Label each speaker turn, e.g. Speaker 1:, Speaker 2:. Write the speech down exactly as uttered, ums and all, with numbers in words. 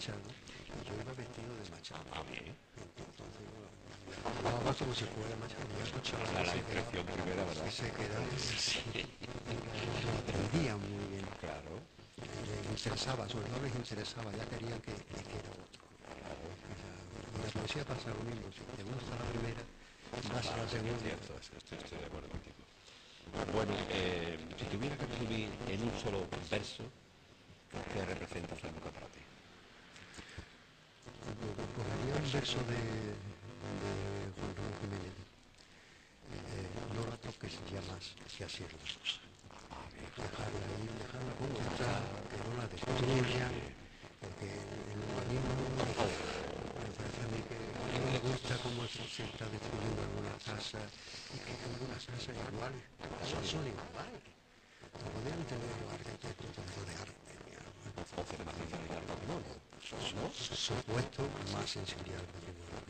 Speaker 1: Machado y yo iba vestido de Machado.
Speaker 2: Ah, bien.
Speaker 1: Entonces, bueno, jugaba como si fuera Machado. Y esos chavales
Speaker 2: La, la
Speaker 1: se
Speaker 2: impresión
Speaker 1: quedaban,
Speaker 2: primera, ¿verdad?
Speaker 1: se quedaban así, lo aprendían muy bien.
Speaker 2: Claro,
Speaker 1: Les interesaba, sobre todo les interesaba, ya querían que, que era otro.
Speaker 2: claro.
Speaker 1: Y la poesía pasa lo mismo, si te gusta la primera, vas a la
Speaker 2: Es
Speaker 1: segunda.
Speaker 2: cierto, estoy, estoy de acuerdo contigo. Bueno, eh, si tuviera que resumir en un solo verso, ¿qué representa Flamenco para ti?
Speaker 1: Cogería un verso de, de Juan Ramón Jiménez. Eh, no la toques ya más, que así es la cosa. Dejarla ahí, dejarla como está, que no la destruyan, porque el urbanismo me parece a mí que no me gusta cómo se, se está destruyendo algunas casas y que algunas casas iguales, son, son iguales. No podrían tener los arquitectos tanto de arte,
Speaker 2: O hacer más sensibilidad al patrimonio, ¿no?
Speaker 1: su- supuesto más sensibilidad al patrimonio.